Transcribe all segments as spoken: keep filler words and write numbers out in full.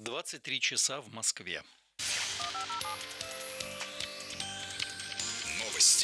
двадцать три часа в Москве. Новости.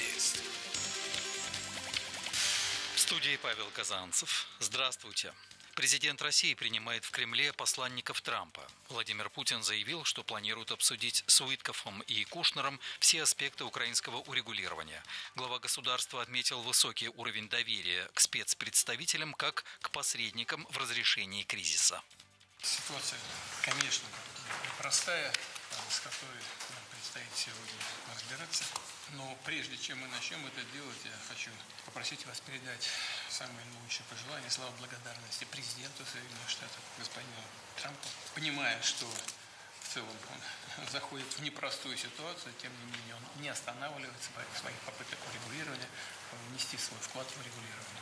В студии Павел Казанцев. Здравствуйте. Президент России принимает в Кремле посланников Трампа. Владимир Путин заявил, что планирует обсудить с Уиткофом и Кушнером все аспекты украинского урегулирования. Глава государства отметил высокий уровень доверия к спецпредставителям как к посредникам в разрешении кризиса. Ситуация, конечно, непростая, с которой нам предстоит сегодня разбираться. Но прежде чем мы начнем это делать, я хочу попросить вас передать самые лучшие пожелания, слова благодарности президенту Соединенных Штатов, господину Трампу. Понимая, что в целом он заходит в непростую ситуацию, тем не менее он не останавливается в своих попытках урегулирования, внести свой вклад в урегулирование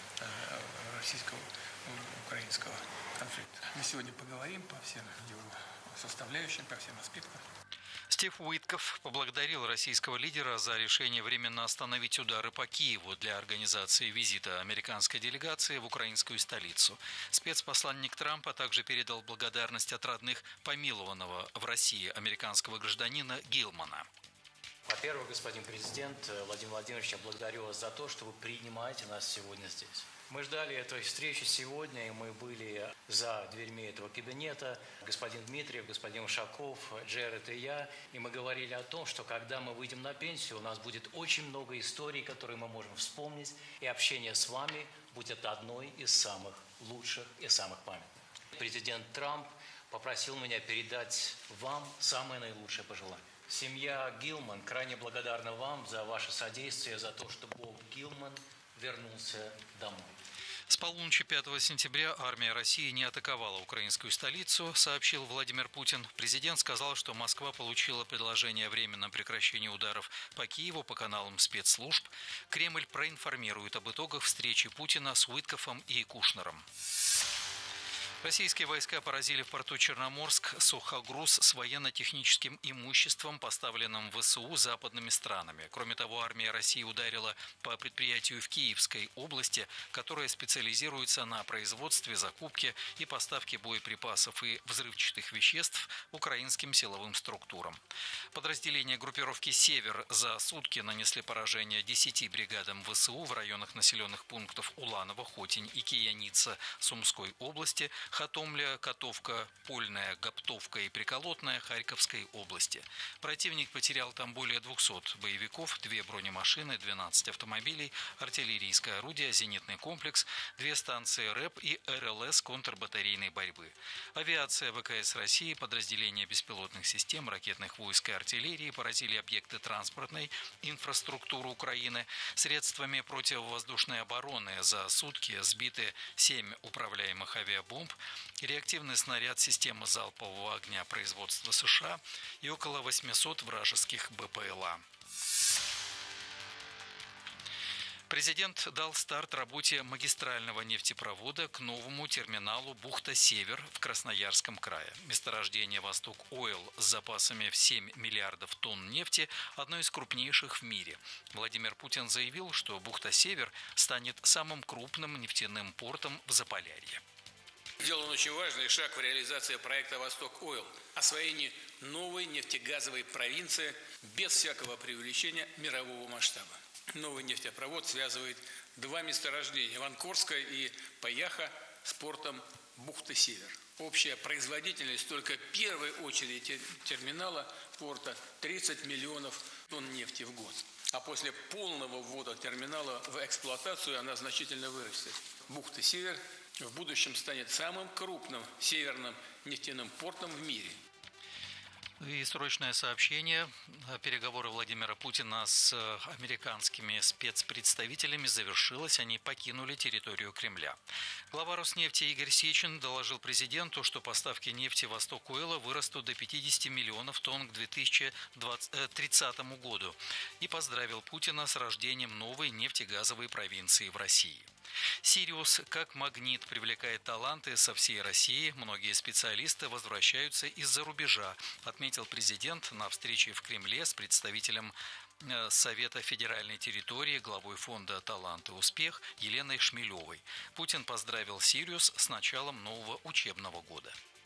российско-украинского конфликта. Мы сегодня поговорим по всем его составляющим, по всем аспектам. Стив Уиткоф поблагодарил российского лидера за решение временно остановить удары по Киеву для организации визита американской делегации в украинскую столицу. Спецпосланник Трампа также передал благодарность от родных помилованного в России американского гражданина Гилмана. Во-первых, господин президент Владимир Владимирович, я благодарю вас за то, что вы принимаете нас сегодня здесь. Мы ждали этой встречи сегодня, и мы были за дверьми этого кабинета. Господин Дмитриев, господин Ушаков, Джеред и я. И мы говорили о том, что когда мы выйдем на пенсию, у нас будет очень много историй, которые мы можем вспомнить. И общение с вами будет одной из самых лучших и самых памятных. Президент Трамп попросил меня передать вам самые наилучшие пожелания. Семья Гилман крайне благодарна вам за ваше содействие, за то, что Боб Гилман вернулся домой. С полуночи пятого сентября армия России не атаковала украинскую столицу, сообщил Владимир Путин. Президент сказал, что Москва получила предложение о временном прекращении ударов по Киеву по каналам спецслужб. Кремль проинформирует об итогах встречи Путина с Уиткофом и Кушнером. Российские войска поразили в порту Черноморск сухогруз с военно-техническим имуществом, поставленным в ВСУ западными странами. Кроме того, армия России ударила по предприятию в Киевской области, которое специализируется на производстве, закупке и поставке боеприпасов и взрывчатых веществ украинским силовым структурам. Подразделения группировки «Север» за сутки нанесли поражение десяти бригадам ВСУ в районах населенных пунктов Уланово, Хотень и Кияница Сумской области, Хатомля, Котовка, Польная, Гоптовка и Приколотная Харьковской области. Противник потерял там более двухсот боевиков, две бронемашины, двенадцать автомобилей, артиллерийское орудие, зенитный комплекс, две станции РЭП и РЛС контрбатарейной борьбы. Авиация ВКС России, подразделения беспилотных систем, ракетных войск и артиллерии поразили объекты транспортной инфраструктуры Украины. Средствами противовоздушной обороны за сутки сбиты семь управляемых авиабомб, реактивный снаряд системы залпового огня производства США и около восьмисот вражеских БПЛА. Президент дал старт работе магистрального нефтепровода к новому терминалу «Бухта-Север» в Красноярском крае. Месторождение «Восток Ойл» с запасами в семь миллиардов тонн нефти – одно из крупнейших в мире. Владимир Путин заявил, что «Бухта-Север» станет самым крупным нефтяным портом в Заполярье. Сделан очень важный шаг в реализации проекта «Восток Ойл» – освоение новой нефтегазовой провинции без всякого преувеличения мирового масштаба. Новый нефтепровод связывает два месторождения – Ванкорское и Паяха с портом Бухта-Север. Общая производительность только первой очереди терминала порта – тридцать миллионов тонн нефти в год. А после полного ввода терминала в эксплуатацию она значительно вырастет. Бухта-Север в будущем станет самым крупным северным нефтяным портом в мире. И срочное сообщение. Переговоры Владимира Путина с американскими спецпредставителями завершилось. Они покинули территорию Кремля. Глава Роснефти Игорь Сечин доложил президенту, что поставки нефти «Восток Ойла» вырастут до пятидесяти миллионов тонн к две тысячи тридцатому году и поздравил Путина с рождением новой нефтегазовой провинции в России. «Сириус как магнит привлекает таланты со всей России. Многие специалисты возвращаются из-за рубежа», отметил президент на встрече в Кремле с представителем Совета федеральной территории, главой фонда «Талант и успех» Еленой Шмелевой. Путин поздравил «Сириус» с началом нового учебного года.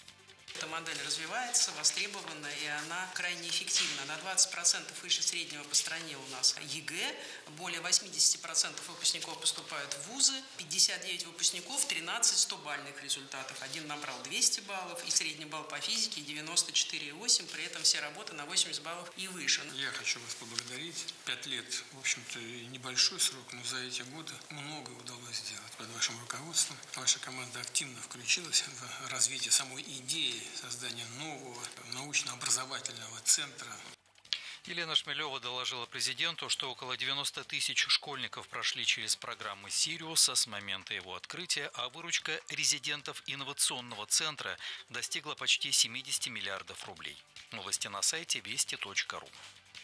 Эта модель развивается, востребована, и она крайне эффективна. На двадцать процентов выше среднего по стране у нас ЕГЭ. Более восемьдесят процентов выпускников поступают в вузы. пятьдесят девять выпускников, тринадцать стобальных результатов. Один набрал двести баллов, и средний балл по физике девяносто четыре и восемь. При этом все работы на восемьдесят баллов и выше. Я хочу вас поблагодарить. Пять лет, в общем-то, небольшой срок, но за эти годы многое удалось сделать. Под вашим руководством ваша команда активно включилась в развитие самой идеи создания нового научно-образовательного центра. Елена Шмелева доложила президенту, что около девяноста тысяч школьников прошли через программы «Сириуса» с момента его открытия, а выручка резидентов инновационного центра достигла почти семидесяти миллиардов рублей. Новости на сайте вести точка ру.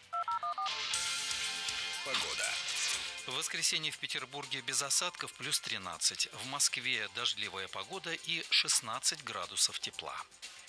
Погода. В воскресенье в Петербурге без осадков плюс тринадцать. В Москве дождливая погода и шестнадцать градусов тепла.